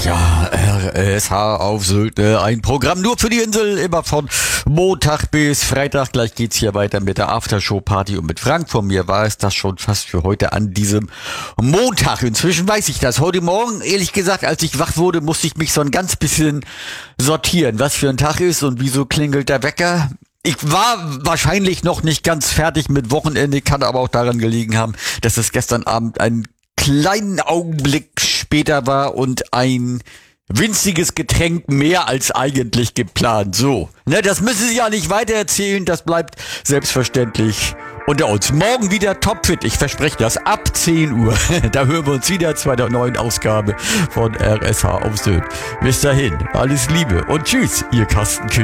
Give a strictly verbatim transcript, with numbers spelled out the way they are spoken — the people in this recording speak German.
Ja, R S H auf Sylt, ne? Ein Programm nur für die Insel, immer von Montag bis Freitag. Gleich geht's hier weiter mit der Aftershow-Party und mit Frank. Von mir war es das schon fast für heute an diesem Montag. Inzwischen weiß ich das. Heute Morgen, ehrlich gesagt, als ich wach wurde, musste ich mich so ein ganz bisschen sortieren, was für ein Tag ist und wieso klingelt der Wecker. Ich war wahrscheinlich noch nicht ganz fertig mit Wochenende, kann aber auch daran gelegen haben, dass es gestern Abend einen kleinen Augenblick später war und ein winziges Getränk mehr als eigentlich geplant. So, ne, das müssen Sie ja nicht weiter erzählen, das bleibt selbstverständlich unter uns. Morgen wieder topfit, ich verspreche das, ab zehn Uhr. Da hören wir uns wieder zu einer neuen Ausgabe von R S H auf Sylt. Bis dahin, alles Liebe und tschüss, Ihr Carsten König.